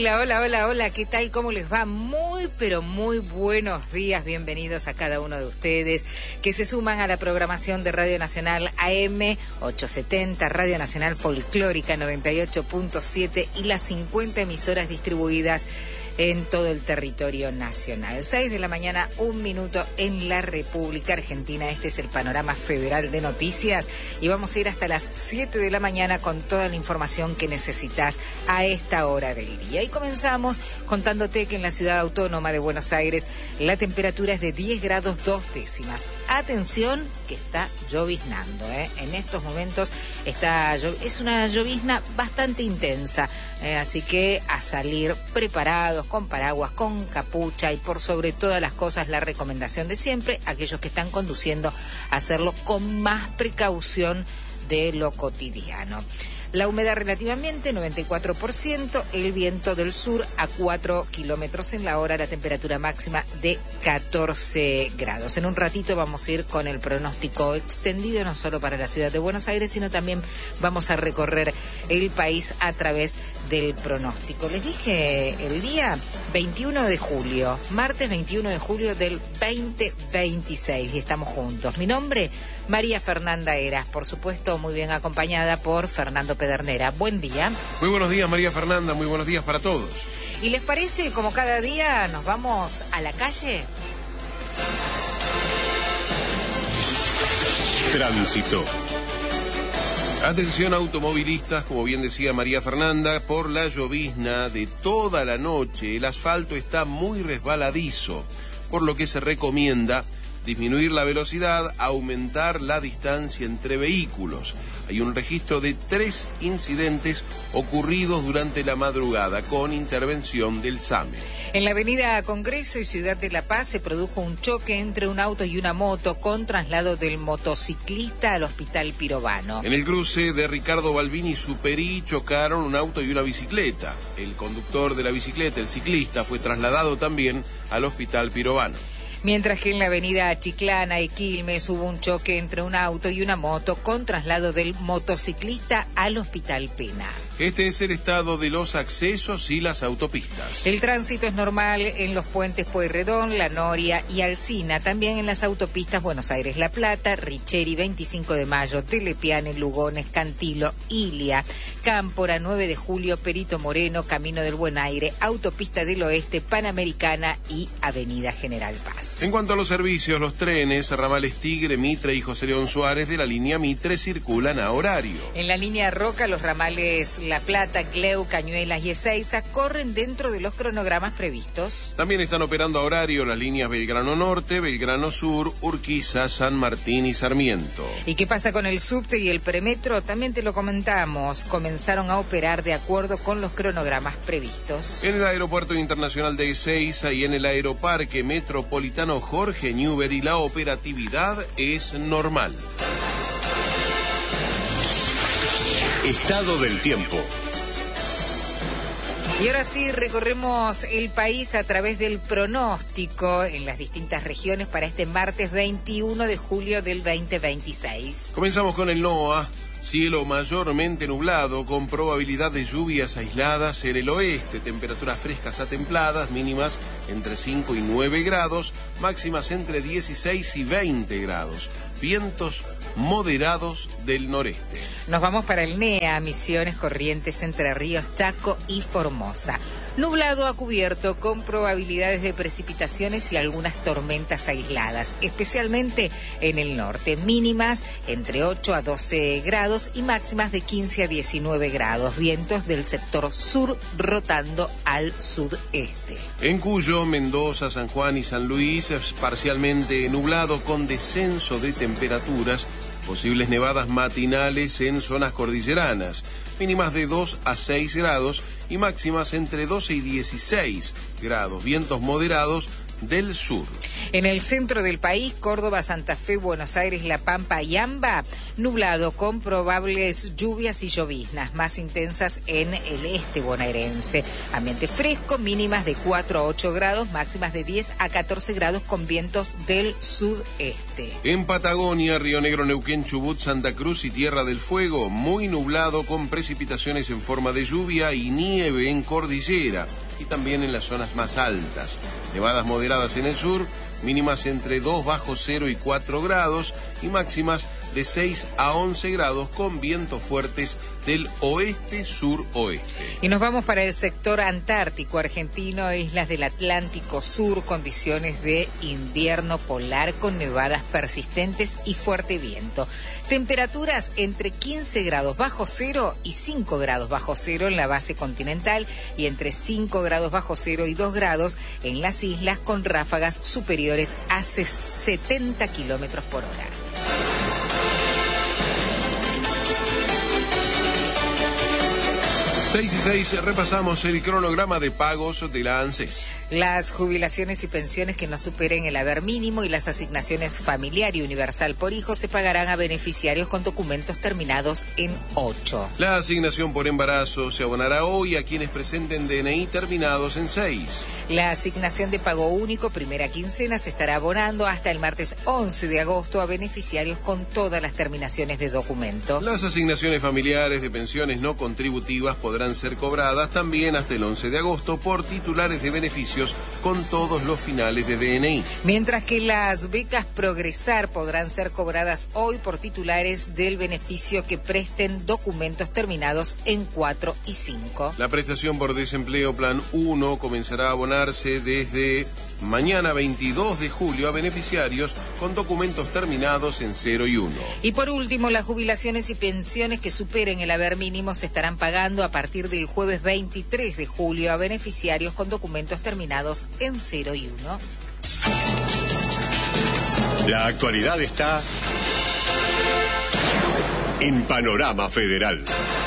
Hola, hola, hola, hola, ¿qué tal? ¿Cómo les va? Muy, pero muy buenos días. Bienvenidos a cada uno de ustedes que se suman a la programación de Radio Nacional AM 870, Radio Nacional Folclórica 98.7 y las 50 emisoras distribuidas en todo el territorio nacional. 6 de la mañana, 1 minuto en la República Argentina. Este es el panorama federal de noticias y vamos a ir hasta las 7 de la mañana con toda la información que necesitas a esta hora del día. Y comenzamos contándote que en la ciudad autónoma de Buenos Aires la temperatura es de 10 grados 2 décimas. Atención que está lloviznando, En estos momentos es una llovizna bastante intensa, así que a salir preparados, con paraguas, con capucha y por sobre todas las cosas la recomendación de siempre, aquellos que están conduciendo, hacerlo con más precaución de lo cotidiano. La humedad relativamente 94%, el viento del sur a 4 kilómetros en la hora, la temperatura máxima de 14 grados. En un ratito vamos a ir con el pronóstico extendido, no solo para la ciudad de Buenos Aires, sino también vamos a recorrer el país a través del pronóstico. Les dije el día 21 de julio, martes 21 de julio del 2026, y estamos juntos. Mi nombre, María Fernanda Heras, por supuesto muy bien acompañada por Fernando Pedernera. Buen día. Muy buenos días, María Fernanda, muy buenos días para todos. ¿Y les parece, como cada día, nos vamos a la calle? Tránsito. Atención automovilistas, como bien decía María Fernanda, por la llovizna de toda la noche, el asfalto está muy resbaladizo, por lo que se recomienda disminuir la velocidad, aumentar la distancia entre vehículos. Hay un registro de 3 incidentes ocurridos durante la madrugada con intervención del SAME. En la avenida Congreso y Ciudad de La Paz se produjo un choque entre un auto y una moto con traslado del motociclista al Hospital Pirovano. En el cruce de Ricardo Balbini y Superí chocaron un auto y una bicicleta. El conductor de la bicicleta, el ciclista, fue trasladado también al Hospital Pirovano. Mientras que en la avenida Chiclana y Quilmes hubo un choque entre un auto y una moto con traslado del motociclista al Hospital Pena. Este es el estado de los accesos y las autopistas. El tránsito es normal en los puentes Pueyrredón, La Noria y Alsina. También en las autopistas Buenos Aires-La Plata, Richeri, 25 de Mayo, Telepiane, Lugones, Cantilo, Ilia, Cámpora, 9 de Julio, Perito Moreno, Camino del Buen Aire, Autopista del Oeste, Panamericana y Avenida General Paz. En cuanto a los servicios, los trenes, ramales Tigre, Mitre y José León Suárez de la línea Mitre circulan a horario. En la línea Roca, los ramales La Plata, Cleu, Cañuelas y Ezeiza corren dentro de los cronogramas previstos. También están operando a horario las líneas Belgrano Norte, Belgrano Sur, Urquiza, San Martín y Sarmiento. ¿Y qué pasa con el subte y el premetro? También te lo comentamos. Comenzaron a operar de acuerdo con los cronogramas previstos. En el Aeropuerto Internacional de Ezeiza y en el Aeroparque Metropolitano Jorge Newbery la operatividad es normal. Estado del tiempo. Y ahora sí, recorremos el país a través del pronóstico en las distintas regiones para este martes 21 de julio del 2026. Comenzamos con el NOA. Cielo mayormente nublado, con probabilidad de lluvias aisladas en el oeste, temperaturas frescas a templadas, mínimas entre 5 y 9 grados, máximas entre 16 y 20 grados, vientos moderados del noreste. Nos vamos para el NEA, Misiones, Corrientes, Entre Ríos, Chaco y Formosa. Nublado a cubierto con probabilidades de precipitaciones y algunas tormentas aisladas, especialmente en el norte. Mínimas entre 8 a 12 grados y máximas de 15 a 19 grados. Vientos del sector sur rotando al sudeste. En Cuyo, Mendoza, San Juan y San Luis, es parcialmente nublado con descenso de temperaturas, posibles nevadas matinales en zonas cordilleranas, mínimas de 2 a 6 grados y máximas entre 12 y 16 grados, vientos moderados del sur. En el centro del país, Córdoba, Santa Fe, Buenos Aires, La Pampa y Amba, nublado con probables lluvias y lloviznas más intensas en el este bonaerense. Ambiente fresco, mínimas de 4 a 8 grados, máximas de 10 a 14 grados con vientos del sudeste. En Patagonia, Río Negro, Neuquén, Chubut, Santa Cruz y Tierra del Fuego, muy nublado con precipitaciones en forma de lluvia y nieve en cordillera y también en las zonas más altas. Nevadas moderadas en el sur, mínimas entre 2 bajo 0 y 4 grados y máximas de 6 a 11 grados con vientos fuertes del oeste-suroeste. Y nos vamos para el sector antártico argentino, islas del Atlántico Sur, condiciones de invierno polar con nevadas persistentes y fuerte viento. Temperaturas entre 15 grados bajo cero y 5 grados bajo cero en la base continental y entre 5 grados bajo cero y 2 grados en las islas con ráfagas superiores a 70 kilómetros por hora. 6:06, repasamos el cronograma de pagos de la ANSES. Las jubilaciones y pensiones que no superen el haber mínimo y las asignaciones familiar y universal por hijo se pagarán a beneficiarios con documentos terminados en 8. La asignación por embarazo se abonará hoy a quienes presenten DNI terminados en 6. La asignación de pago único primera quincena se estará abonando hasta el martes 11 de agosto a beneficiarios con todas las terminaciones de documento. Las asignaciones familiares de pensiones no contributivas podrán ser cobradas también hasta el 11 de agosto por titulares de beneficios con todos los finales de DNI. Mientras que las becas Progresar podrán ser cobradas hoy por titulares del beneficio que presten documentos terminados en 4 y 5. La prestación por desempleo Plan 1 comenzará a abonarse desde mañana 22 de julio a beneficiarios con documentos terminados en 0 y 1. Y por último, las jubilaciones y pensiones que superen el haber mínimo se estarán pagando a partir del jueves 23 de julio a beneficiarios con documentos terminados en 0 y 1. La actualidad está en Panorama Federal.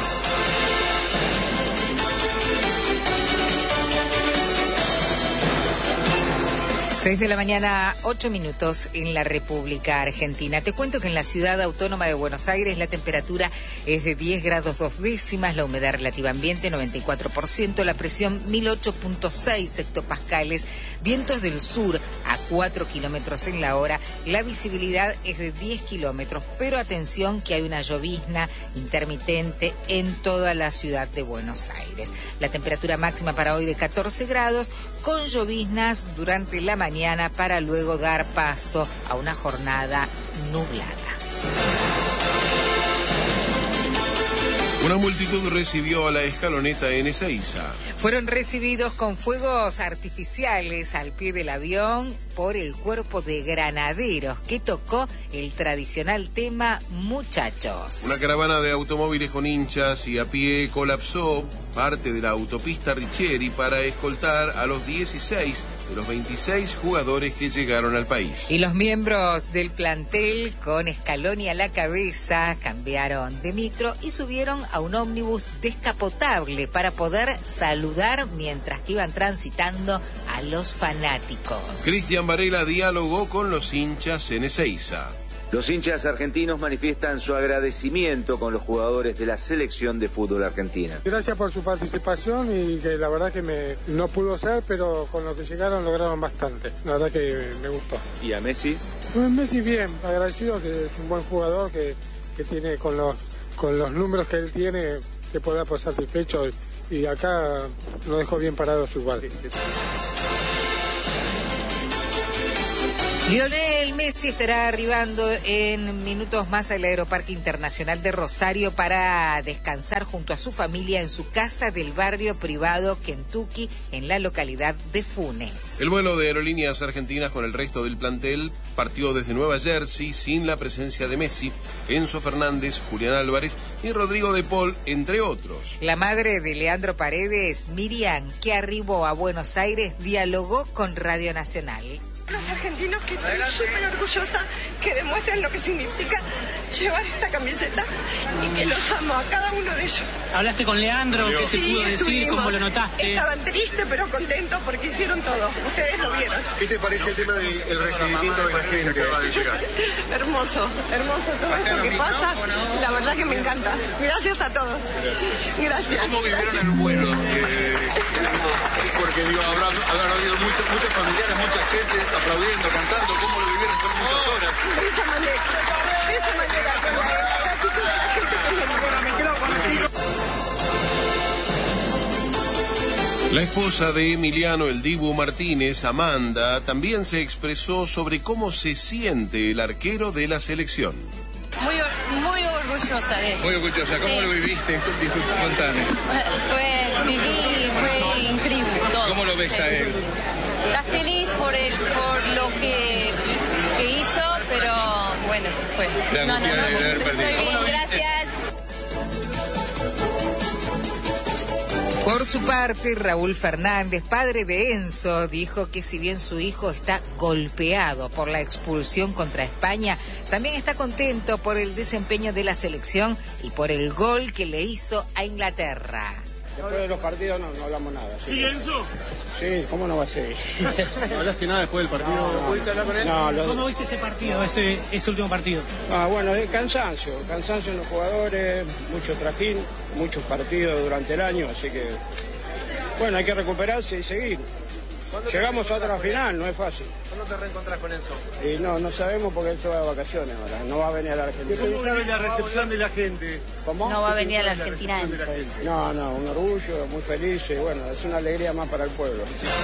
6 de la mañana, 8 minutos en la República Argentina. Te cuento que en la ciudad autónoma de Buenos Aires la temperatura es de 10 grados 2 décimas, la humedad relativa ambiente 94%, la presión 1008.6 hectopascales, vientos del sur a 4 kilómetros en la hora, la visibilidad es de 10 kilómetros, pero atención que hay una llovizna intermitente en toda la ciudad de Buenos Aires. La temperatura máxima para hoy de 14 grados, con lloviznas durante la mañana para luego dar paso a una jornada nublada. Una multitud recibió a la escaloneta en Ezeiza. Fueron recibidos con fuegos artificiales al pie del avión por el cuerpo de granaderos que tocó el tradicional tema Muchachos. Una caravana de automóviles con hinchas y a pie colapsó parte de la autopista Richieri para escoltar a los 16 de los 26 jugadores que llegaron al país. Y los miembros del plantel, con Scaloni a la cabeza, cambiaron de micro y subieron a un ómnibus descapotable para poder saludar mientras que iban transitando a los fanáticos. Cristian Varela dialogó con los hinchas en Ezeiza. Los hinchas argentinos manifiestan su agradecimiento con los jugadores de la selección de fútbol argentina. Gracias por su participación y que la verdad que no pudo ser, pero con lo que llegaron lograron bastante. La verdad que me gustó. ¿Y a Messi? Messi bien, agradecido, que es un buen jugador que tiene con los números que él tiene, que podrá por satisfecho y acá lo dejó bien parados igual. Lionel Messi estará arribando en minutos más al Aeroparque Internacional de Rosario para descansar junto a su familia en su casa del barrio privado Kentucky en la localidad de Funes. El vuelo de Aerolíneas Argentinas con el resto del plantel partió desde Nueva Jersey sin la presencia de Messi, Enzo Fernández, Julián Álvarez y Rodrigo de Paul, entre otros. La madre de Leandro Paredes, Miriam, que arribó a Buenos Aires, dialogó con Radio Nacional. Los argentinos, que estoy súper orgullosa, que demuestran lo que significa llevar esta camiseta y que los amo a cada uno de ellos. ¿Hablaste con Leandro? ¿Qué se pudo decir? Estuvimos. ¿Cómo lo notaste? Estaban tristes pero contentos porque hicieron todo. Ustedes lo vieron. ¿Qué te parece el tema del recibimiento de la gente? Hermoso, hermoso todo esto que pasa. La verdad que me encanta. Gracias a todos. Gracias. ¿Cómo vivieron el vuelo? Porque digo, habrán habido muchos familiares, mucha gente aplaudiendo, cantando. ¿Cómo lo vivieron por muchas horas? De esa manera, con la actitud de la gente que es La esposa de Emiliano El Dibu Martínez, Amanda, también se expresó sobre cómo se siente el arquero de la selección. Muy orgullosa de él. Muy orgullosa. ¿Cómo lo viviste? Contame. Fue increíble todo. ¿Cómo lo ves a él? Está feliz por lo que hizo, pero bueno, fue. La angustia de haber perdido. Muy bien, gracias. Por su parte, Raúl Fernández, padre de Enzo, dijo que si bien su hijo está golpeado por la expulsión contra España, también está contento por el desempeño de la selección y por el gol que le hizo a Inglaterra. Después de los partidos no hablamos nada. ¿Sí, Enzo? Sí, ¿cómo no va a ser? ¿No hablaste nada después del partido? No, ¿pudiste hablar con él? No, ¿Cómo viste ese partido, ese último partido? Bueno, cansancio en los jugadores, mucho trajín, muchos partidos durante el año, así que, bueno, hay que recuperarse y seguir. Llegamos a otra final, no es fácil. ¿Cuándo te reencontrás con Enzo? Y no sabemos porque él se va de vacaciones ahora, no va a venir a la Argentina. ¿Cómo sabe la recepción de la gente? ¿Cómo? No va a venir a la Argentina Enzo. No, un orgullo, muy feliz y bueno, es una alegría más para el pueblo.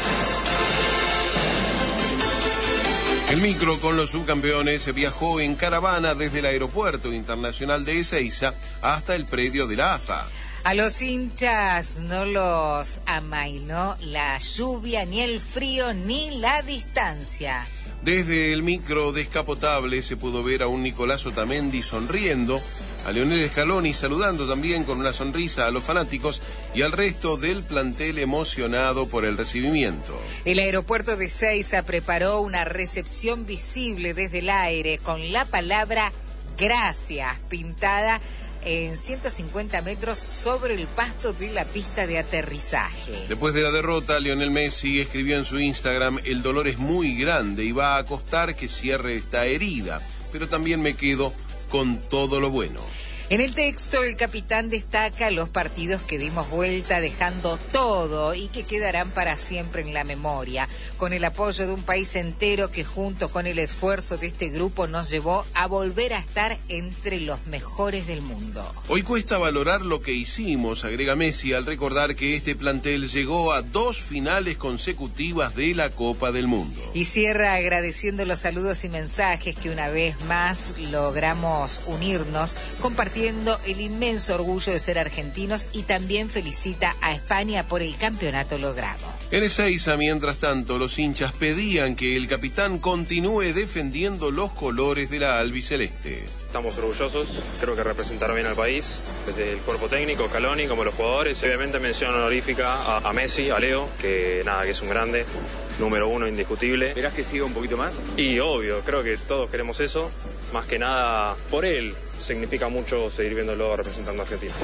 El micro con los subcampeones viajó en caravana desde el Aeropuerto Internacional de Ezeiza hasta el predio de la AFA. A los hinchas no los amainó la lluvia, ni el frío, ni la distancia. Desde el micro descapotable se pudo ver a un Nicolás Otamendi sonriendo, a Lionel Scaloni saludando también con una sonrisa a los fanáticos y al resto del plantel emocionado por el recibimiento. El aeropuerto de Ezeiza preparó una recepción visible desde el aire con la palabra gracias pintada en 150 metros sobre el pasto de la pista de aterrizaje. Después de la derrota, Lionel Messi escribió en su Instagram: el dolor es muy grande y va a costar que cierre esta herida, pero también me quedo con todo lo bueno. En el texto, el capitán destaca los partidos que dimos vuelta dejando todo y que quedarán para siempre en la memoria, con el apoyo de un país entero que junto con el esfuerzo de este grupo nos llevó a volver a estar entre los mejores del mundo. Hoy cuesta valorar lo que hicimos, agrega Messi al recordar que este plantel llegó a 2 finales consecutivas de la Copa del Mundo. Y cierra agradeciendo los saludos y mensajes que una vez más logramos unirnos, compartiendo el inmenso orgullo de ser argentinos y también felicita a España por el campeonato logrado. En Ezeiza, mientras tanto, los hinchas pedían que el capitán continúe defendiendo los colores de la albiceleste. Estamos orgullosos, creo que representaron bien al país, desde el cuerpo técnico, Scaloni, como los jugadores. Obviamente mención honorífica a Messi, a Leo, que es un grande, número 1 indiscutible. ¿Esperás que siga un poquito más? Y obvio, creo que todos queremos eso, más que nada por él. Significa mucho seguir viéndolo representando a Argentina.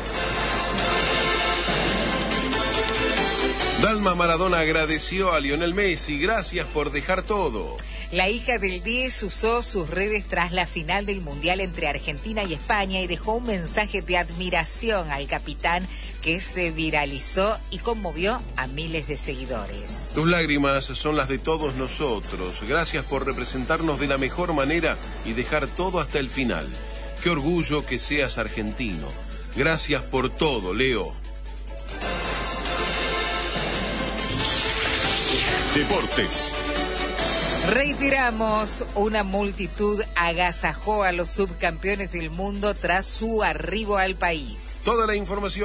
Dalma Maradona agradeció a Lionel Messi, gracias por dejar todo. La hija del 10 usó sus redes tras la final del Mundial entre Argentina y España y dejó un mensaje de admiración al capitán que se viralizó y conmovió a miles de seguidores. Tus lágrimas son las de todos nosotros. Gracias por representarnos de la mejor manera y dejar todo hasta el final. Qué orgullo que seas argentino. Gracias por todo, Leo. Deportes. Reiteramos, una multitud agasajó a los subcampeones del mundo tras su arribo al país. Toda la información